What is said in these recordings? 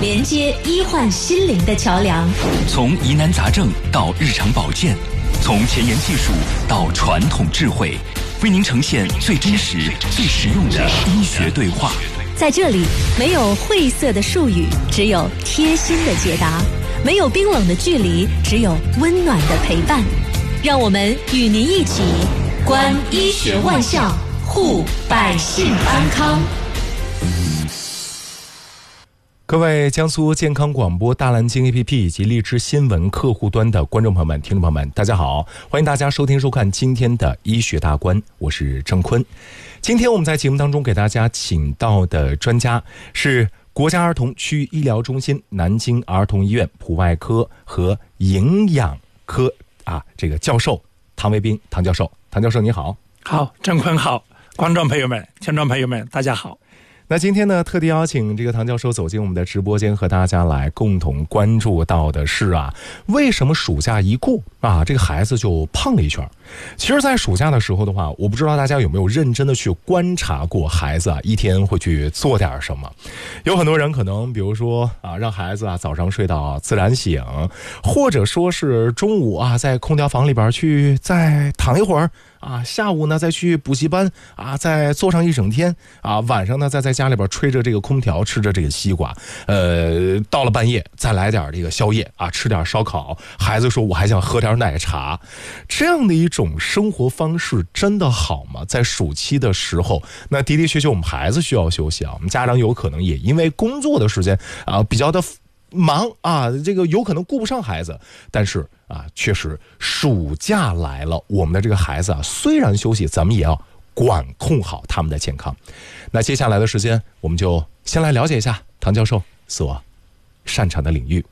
连接医患心灵的桥梁。 从疑难杂症到日常保健，从前沿技术到传统智慧，为您呈现最真实、最实用的医学对话。 在这里，没有晦涩的术语，只有贴心的解答；没有冰冷的距离，只有温暖的陪伴。让我们与您一起观医学万象，护百姓安康。 各位江苏健康广播大蓝鲸 APP 以及荔枝新闻客户端的观众朋友们、听众朋友们，大家好，欢迎大家收听收看今天的医学大观，我是郑坤。今天我们在节目当中给大家请到的专家是国家儿童区医疗中心南京儿童医院普外科和营养科这个教授唐维斌唐教授。唐教授你好。 好，郑坤好，观众朋友们、听众朋友们大家好。 那今天呢，特地邀请这个唐教授走进我们的直播间，和大家来共同关注到的是为什么暑假一过这个孩子就胖了一圈？其实在暑假的时候的话，我不知道大家有没有认真的去观察过孩子一天会去做点什么。有很多人可能比如说让孩子早上睡到自然醒，或者说是中午在空调房里边去再躺一会儿下午呢再去补习班再坐上一整天晚上呢再在家里边吹着这个空调，吃着这个西瓜，到了半夜再来点这个宵夜吃点烧烤，孩子说我还想喝点奶茶。这样的一种生活方式真的好吗？在暑期的时候，那的确我们孩子需要休息我们家长有可能也因为工作的时间比较的忙这个有可能顾不上孩子，但是确实暑假来了，我们的这个孩子虽然休息，咱们也要管控好他们的健康。那接下来的时间，我们就先来了解一下唐教授所擅长的领域。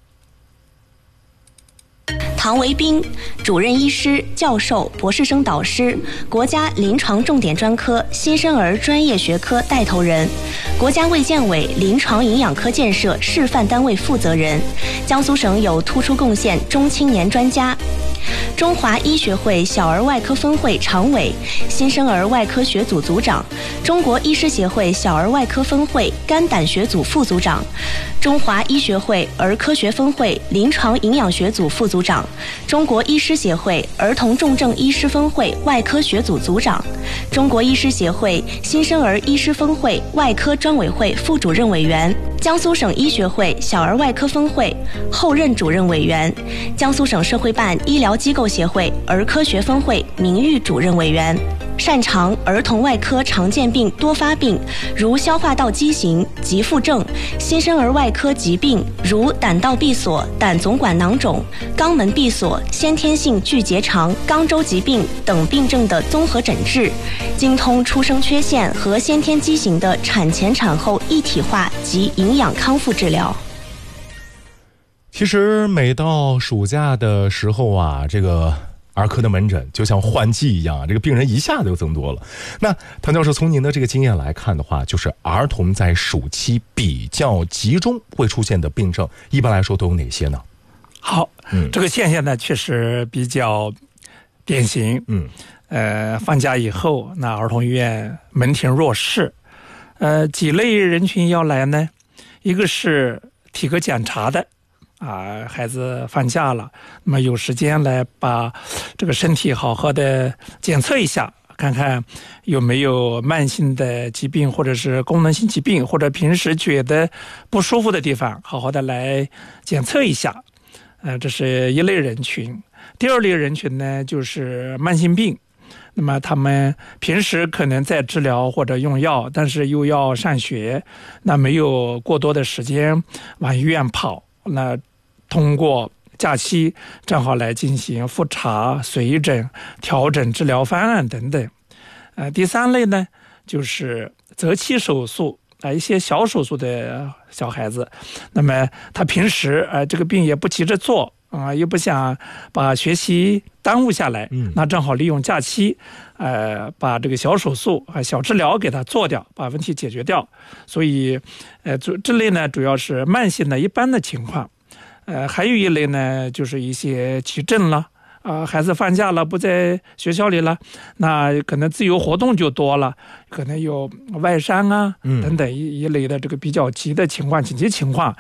唐维斌，主任医师、教授、博士生导师，国家临床重点专科新生儿专业学科带头人，国家卫健委临床营养科建设示范单位负责人，江苏省有突出贡献中青年专家，中华医学会小儿外科分会常委、新生儿外科学组组长，中国医师协会小儿外科分会肝胆学组副组长，中华医学会儿科学分会临床营养学组副组长，中国医师协会儿童重症医师分会外科学组组长，中国医师协会新生儿医师分会外科专委会副主任委员，江苏省医学会小儿外科分会后任主任委员，江苏省社会办医疗机构协会儿科学分会名誉主任委员，擅长儿童外科常见病多发病，如消化道畸形、急腹症；新生儿外科疾病，如胆道闭锁、胆总管囊肿、肛门闭锁、先天性巨结肠、肛周疾病等病症的综合诊治，精通出生缺陷和先天畸形的产前产后一体化及营养康复治疗。 其实每到暑假的时候这个儿科的门诊就像换季一样这个病人一下子就增多了。那唐教授，从您的这个经验来看的话，就是儿童在暑期比较集中会出现的病症，一般来说都有哪些呢？ 好，这个现象呢确实比较典型。放假以后，那儿童医院门庭若市。几类人群要来呢？一个是体格检查的。孩子放假了，那么有时间来把这个身体好好的检测一下，看看有没有慢性的疾病或者是功能性疾病，或者平时觉得不舒服的地方，好好的来检测一下。这是一类人群。第二类人群呢，就是慢性病。那么他们平时可能在治疗或者用药，但是又要上学，那没有过多的时间往医院跑，那通过假期正好来进行复查、随诊、调整治疗方案等等。第三类呢，就是择期手术一些小手术的小孩子，那么他平时这个病也不急着做又不想把学习耽误下来，那正好利用假期把这个小手术小治疗给他做掉，把问题解决掉。所以这类呢主要是慢性的一般的情况。还有一类呢，就是一些急症了孩子放假了不在学校里了，那可能自由活动就多了，可能有外伤等等一类的这个比较急的情况、紧急情况，